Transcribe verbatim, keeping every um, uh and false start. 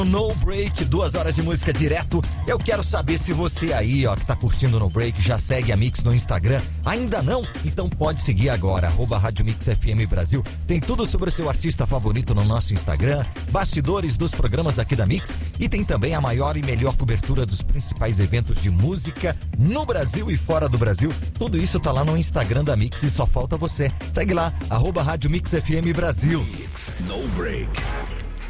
No Break, duas horas de música direto. Eu quero saber se você aí, ó, que tá curtindo No Break, já segue a Mix no Instagram. Ainda não? Então pode seguir agora, arroba Rádio Mix F M Brasil. Tem tudo sobre o seu artista favorito no nosso Instagram, bastidores dos programas aqui da Mix e tem também a maior e melhor cobertura dos principais eventos de música no Brasil e fora do Brasil. Tudo isso tá lá no Instagram da Mix e só falta você. Segue lá, arroba Rádio Mix F M Brasil. Mix No Break.